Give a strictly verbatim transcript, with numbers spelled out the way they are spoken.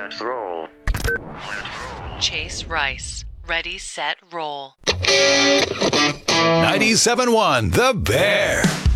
Let's roll. Chase Rice. Ready, set, roll. ninety-seven point one The Bear.